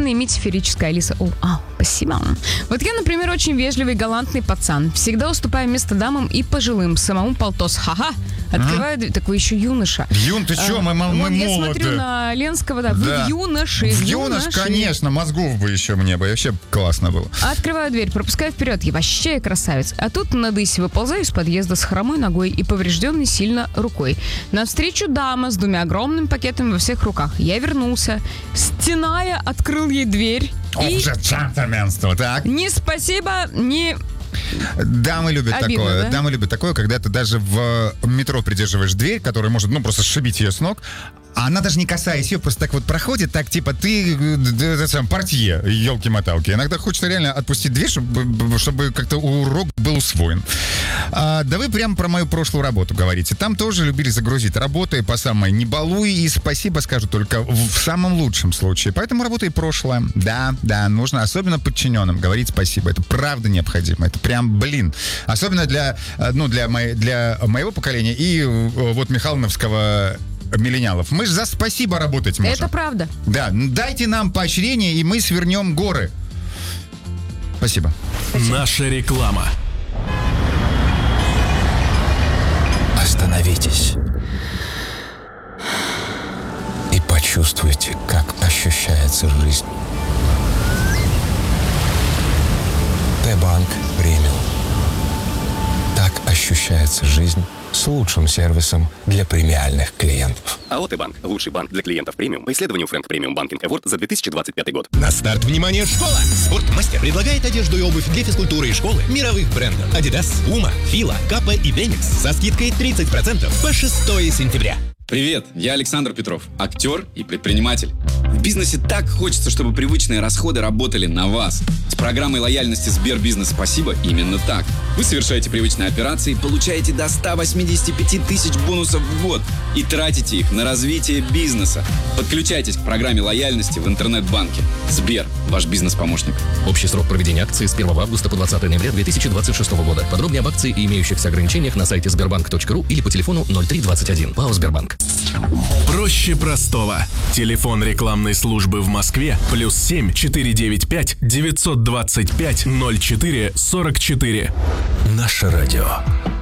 Главное иметь сферическое, Алиса. Спасибо. Вот я, например, очень вежливый, галантный пацан. Всегда уступаю место дамам и пожилым. Самому полтос. Ха-ха. Открываю дверь. Такой еще юноша. Ты что, мы молоды. Я смотрю на Ленского, да. Вы юноши. В юнош, конечно. Мозгов бы еще мне бы. Вообще классно было. Открываю дверь, пропускаю вперед. Я вообще красавец. А тут на дысе выползаю из подъезда с хромой ногой и поврежденной сильно рукой. Навстречу дама с 2 огромными пакетами во всех руках. Я вернулся. Стеная, открыл ей дверь. Уже джентльменство, так? Ни спасибо, ни... Дамы любят обидно, такое. да? Дамы любят такое, когда ты даже в метро придерживаешь дверь, которая может, просто сшибить ее с ног, а она даже не касаясь ее, просто так вот проходит, так типа ты портье, елки-моталки. Иногда хочется реально отпустить дверь, чтобы как-то урок был усвоен. Да вы прямо про мою прошлую работу говорите. Там тоже любили загрузить. Работай по самой не балуй и спасибо скажу только в самом лучшем случае. Поэтому работай прошлое. Да, нужно особенно подчиненным говорить спасибо. Это правда необходимо. Это прям, особенно для моего поколения и вот Михайловского миллениалов. Мы же за спасибо работать можем. Это правда. Да, дайте нам поощрение, и мы свернем горы. Спасибо. Наша реклама. Остановитесь и почувствуйте, как ощущается жизнь. Т-банк премиум. Так ощущается жизнь с лучшим сервисом для премиальных клиентов. АО «Т-банк» – лучший банк для клиентов премиум по исследованию Frank Premium Banking Award за 2025 год. На старт, внимание, школа! Спортмастер предлагает одежду и обувь для физкультуры и школы мировых брендов. Adidas, Puma, Fila, Kappa и Venix со скидкой 30% по 6 сентября. Привет, я Александр Петров, актер и предприниматель. В бизнесе так хочется, чтобы привычные расходы работали на вас. С программой лояльности Сбербизнес «Спасибо» именно так. Вы совершаете привычные операции, получаете до 185 тысяч бонусов в год и тратите их на развитие бизнеса. Подключайтесь к программе лояльности в интернет-банке. Сбер – ваш бизнес-помощник. Общий срок проведения акции с 1 августа по 20 ноября 2026 года. Подробнее об акции и имеющихся ограничениях на сайте sberbank.ru или по телефону 0321. ПАО «Сбербанк». Проще простого. Телефон рекламной службы в Москве +7 495 925 04 44. Наше радио.